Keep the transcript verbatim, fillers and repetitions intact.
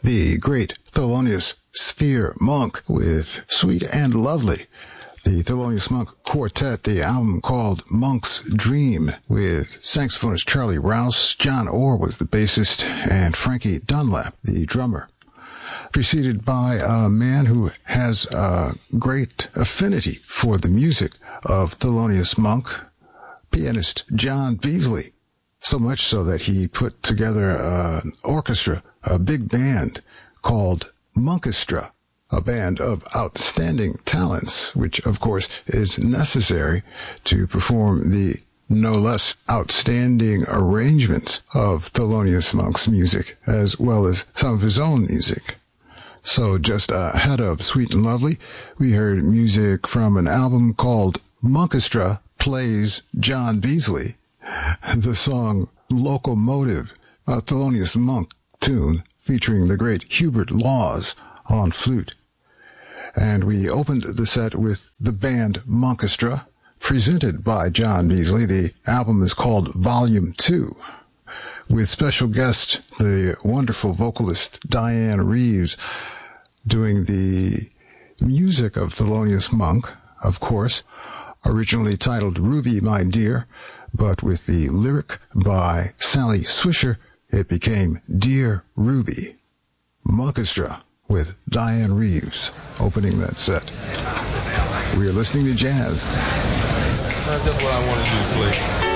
the great Thelonious Sphere Monk with Sweet and Lovely. The Thelonious Monk Quartet, the album called Monk's Dream, with saxophonist Charlie Rouse. John Orr was the bassist, and Frankie Dunlap, the drummer. Preceded by a man who has a great affinity for the music of Thelonious Monk, pianist John Beasley. So much so that he put together an orchestra, a big band called Monkestra, a band of outstanding talents, which of course is necessary to perform the no less outstanding arrangements of Thelonious Monk's music, as well as some of his own music. So just ahead of Sweet and Lovely, we heard music from an album called Monkestra Plays John Beasley, the song Locomotive, a Thelonious Monk tune featuring the great Hubert Laws on flute. And we opened the set with the band Monkestra, presented by John Beasley. The album is called Volume two, with special guest, the wonderful vocalist Diane Reeves, doing the music of Thelonious Monk, of course, originally titled Ruby, My Dear, but with the lyric by Sally Swisher, it became Dear Ruby. Monkestra with Diane Reeves opening that set. We are listening to jazz. That's what I want to do, Slick.